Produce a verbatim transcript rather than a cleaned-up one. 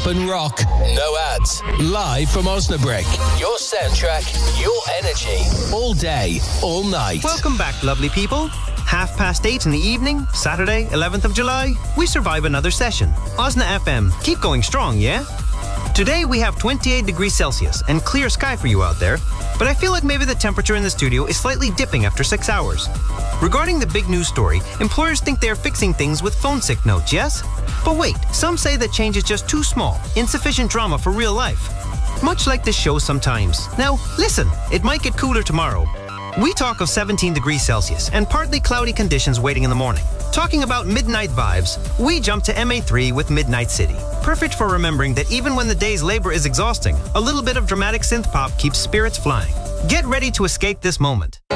pop and rock. No ads. Live from Osnabrück. Your soundtrack, your energy. All day, all night. Welcome back, lovely people. Half past eight in the evening, Saturday, eleventh of July, we survive another session. Osna F M, keep going strong, yeah? Today we have twenty-eight degrees Celsius and clear sky for you out there, but I feel like maybe the temperature in the studio is slightly dipping after six hours. Regarding the big news story, employers think they are fixing things with phone sick notes, yes? But wait, some say that change is just too small, insufficient drama for real life. Much like this show sometimes. Now, listen, it might get cooler tomorrow. We talk of seventeen degrees Celsius and partly cloudy conditions waiting in the morning. Talking about midnight vibes, we jump to M A three with Midnight City. Perfect for remembering that even when the day's labor is exhausting, a little bit of dramatic synth pop keeps spirits flying. Get ready to escape this moment.